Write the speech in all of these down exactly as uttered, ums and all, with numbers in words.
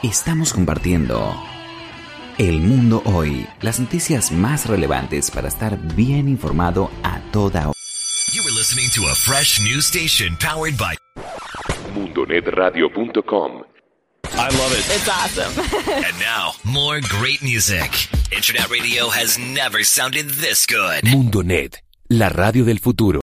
Estamos compartiendo El Mundo Hoy, las noticias más relevantes para estar bien informado a toda hora. You were listening to a fresh news station powered by mundonet radio punto com. I love it. It's awesome. And now, more great music. Internet radio has never sounded this good. Mundonet, la radio del futuro.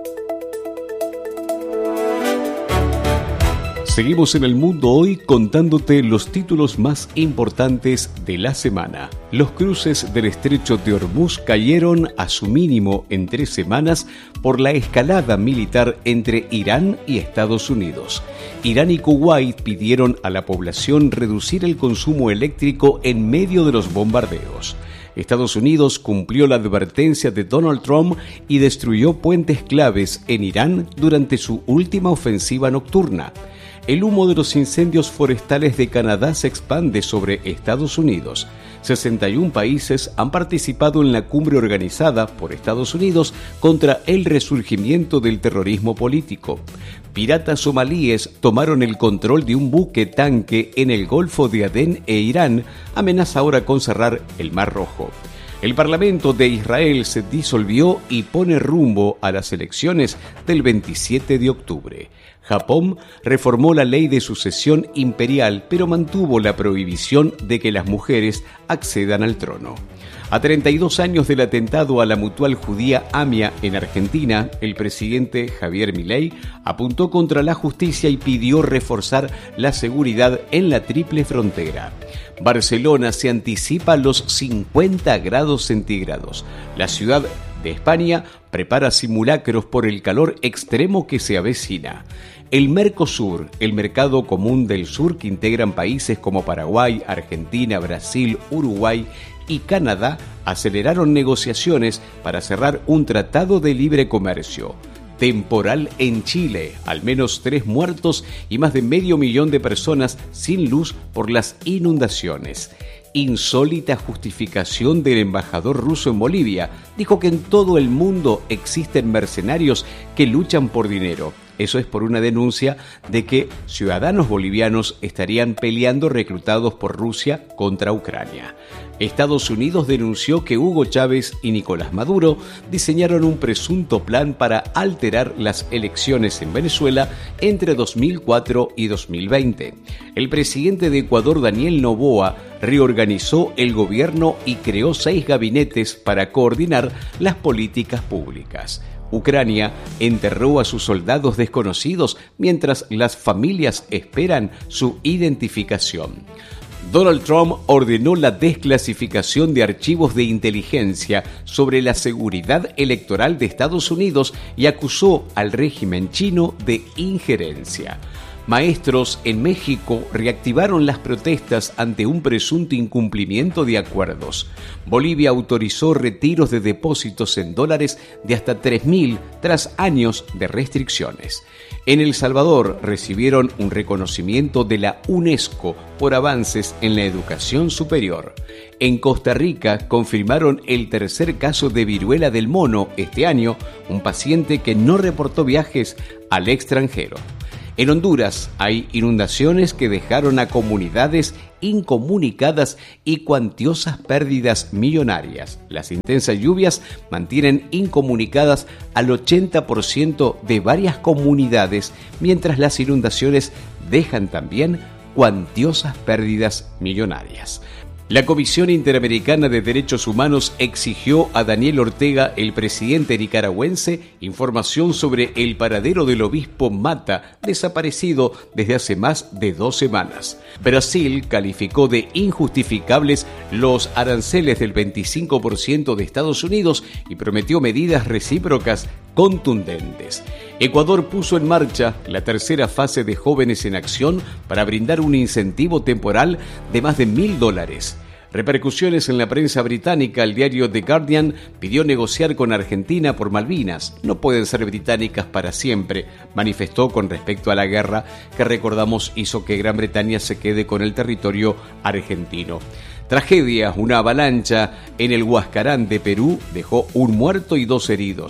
Seguimos en El Mundo Hoy contándote los títulos más importantes de la semana. Los cruces del estrecho de Hormuz cayeron a su mínimo en tres semanas por la escalada militar entre Irán y Estados Unidos. Irán y Kuwait pidieron a la población reducir el consumo eléctrico en medio de los bombardeos. Estados Unidos cumplió la advertencia de Donald Trump y destruyó puentes claves en Irán durante su última ofensiva nocturna. El humo de los incendios forestales de Canadá se expande sobre Estados Unidos. sesenta y un países han participado en la cumbre organizada por Estados Unidos contra el resurgimiento del terrorismo político. Piratas somalíes tomaron el control de un buque tanque en el Golfo de Adén e Irán amenaza ahora con cerrar el Mar Rojo. El Parlamento de Israel se disolvió y pone rumbo a las elecciones del veintisiete de octubre. Japón reformó la ley de sucesión imperial, pero mantuvo la prohibición de que las mujeres accedan al trono. A treinta y dos años del atentado a la mutual judía AMIA en Argentina, el presidente Javier Milei apuntó contra la justicia y pidió reforzar la seguridad en la triple frontera. Barcelona se anticipa a los cincuenta grados centígrados. La ciudad de España prepara simulacros por el calor extremo que se avecina. El Mercosur, el mercado común del sur que integran países como Paraguay, Argentina, Brasil, Uruguay y Canadá, aceleraron negociaciones para cerrar un tratado de libre comercio. Temporal en Chile, al menos tres muertos y más de medio millón de personas sin luz por las inundaciones. Insólita justificación del embajador ruso en Bolivia. Dijo que en todo el mundo existen mercenarios que luchan por dinero. Eso es por una denuncia de que ciudadanos bolivianos estarían peleando reclutados por Rusia contra Ucrania. Estados Unidos denunció que Hugo Chávez y Nicolás Maduro diseñaron un presunto plan para alterar las elecciones en Venezuela entre dos mil cuatro y dos mil veinte. El presidente de Ecuador, Daniel Noboa, reorganizó el gobierno y creó seis gabinetes para coordinar las políticas públicas. Ucrania enterró a sus soldados desconocidos mientras las familias esperan su identificación. Donald Trump ordenó la desclasificación de archivos de inteligencia sobre la seguridad electoral de Estados Unidos y acusó al régimen chino de injerencia. Maestros en México reactivaron las protestas ante un presunto incumplimiento de acuerdos. Bolivia autorizó retiros de depósitos en dólares de hasta tres mil tras años de restricciones. En El Salvador recibieron un reconocimiento de la UNESCO por avances en la educación superior. En Costa Rica confirmaron el tercer caso de viruela del mono este año, un paciente que no reportó viajes al extranjero. En Honduras hay inundaciones que dejaron a comunidades incomunicadas y cuantiosas pérdidas millonarias. Las intensas lluvias mantienen incomunicadas al ochenta por ciento de varias comunidades, mientras las inundaciones dejan también cuantiosas pérdidas millonarias. La Comisión Interamericana de Derechos Humanos exigió a Daniel Ortega, el presidente nicaragüense, información sobre el paradero del obispo Mata, desaparecido desde hace más de dos semanas. Brasil calificó de injustificables los aranceles del veinticinco por ciento de Estados Unidos y prometió medidas recíprocas contundentes. Ecuador puso en marcha la tercera fase de Jóvenes en Acción para brindar un incentivo temporal de más de mil dólares. Repercusiones en la prensa británica. El diario The Guardian pidió negociar con Argentina por Malvinas. No pueden ser británicas para siempre, manifestó con respecto a la guerra que, recordamos, hizo que Gran Bretaña se quede con el territorio argentino. Tragedia, una avalancha en el Huascarán de Perú dejó un muerto y dos heridos.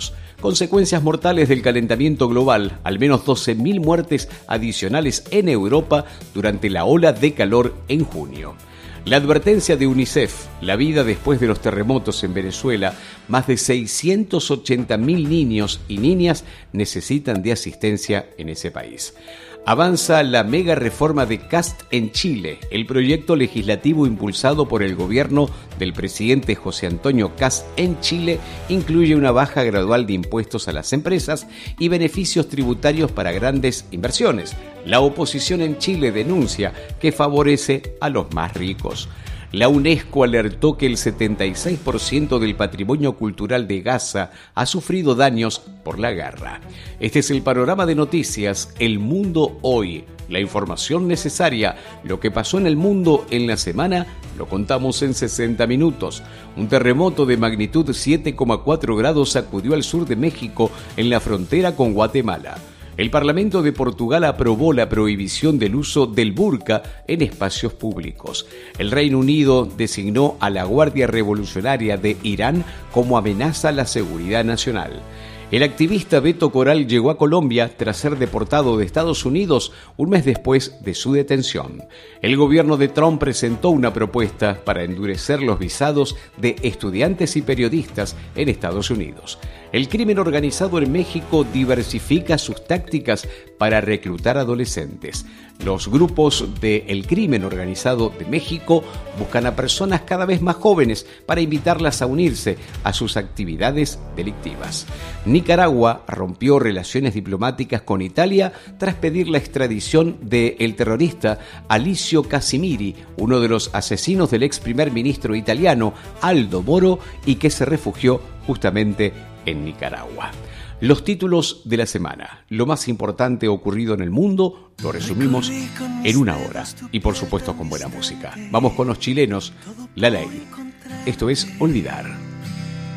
Consecuencias mortales del calentamiento global, al menos doce mil muertes adicionales en Europa durante la ola de calor en junio. La advertencia de UNICEF, la vida después de los terremotos en Venezuela, más de seiscientos ochenta mil niños y niñas necesitan de asistencia en ese país. Avanza la mega reforma de C A S T en Chile. El proyecto legislativo impulsado por el gobierno del presidente José Antonio Kast en Chile incluye una baja gradual de impuestos a las empresas y beneficios tributarios para grandes inversiones. La oposición en Chile denuncia que favorece a los más ricos. La UNESCO alertó que el setenta y seis por ciento del patrimonio cultural de Gaza ha sufrido daños por la guerra. Este es el panorama de noticias, El Mundo Hoy. La información necesaria, lo que pasó en el mundo en la semana, lo contamos en sesenta minutos. Un terremoto de magnitud siete coma cuatro grados sacudió al sur de México en la frontera con Guatemala. El Parlamento de Portugal aprobó la prohibición del uso del burka en espacios públicos. El Reino Unido designó a la Guardia Revolucionaria de Irán como amenaza a la seguridad nacional. El activista Beto Coral llegó a Colombia tras ser deportado de Estados Unidos un mes después de su detención. El gobierno de Trump presentó una propuesta para endurecer los visados de estudiantes y periodistas en Estados Unidos. El crimen organizado en México diversifica sus tácticas para reclutar adolescentes. Los grupos del crimen organizado de México buscan a personas cada vez más jóvenes para invitarlas a unirse a sus actividades delictivas. Nicaragua rompió relaciones diplomáticas con Italia tras pedir la extradición del terrorista Alicio Casimiri, uno de los asesinos del ex primer ministro italiano Aldo Moro, y que se refugió justamente en Nicaragua. Los títulos de la semana, lo más importante ocurrido en el mundo, lo resumimos en una hora y por supuesto con buena música. Vamos con los chilenos, La Ley. Esto es Olvidar.